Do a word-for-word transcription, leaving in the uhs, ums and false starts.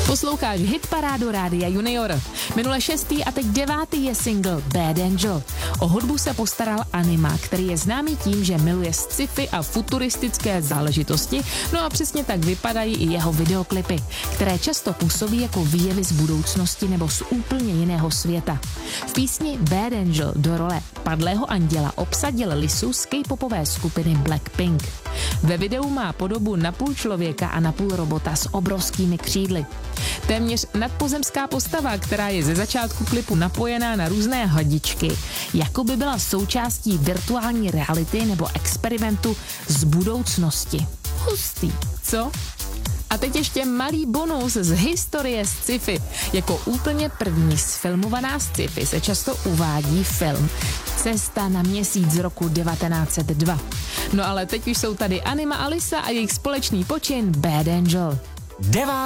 Posloucháš hitparádu Rádia Junior. Minule šestý a teď devátý je single Bad Angel. O hudbu se postaral Anima, který je známý tím, že miluje sci-fi a futuristické záležitosti, no a přesně tak vypadají i jeho videoklipy, které často působí jako výjevy z budoucnosti nebo z úplně jiného světa. V písni Bad Angel do role padlého anděla obsadil Lisu z K-popové skupiny Blackpink. Ve videu má podobu napůl člověka a napůl robota s obrovskými křídly. Téměř nadpozemská postava, která je ze začátku klipu napojená na různé hadičky, jako by byla součástí virtuální reality nebo experimentu z budoucnosti. Hustý, co? A teď ještě malý bonus z historie sci-fi. Jako úplně první sfilmovaná sci-fi se často uvádí film Cesta na měsíc z roku devatenáct set dva. No ale teď už jsou tady Anima a Lisa a jejich společný počin Bad Angel. Devá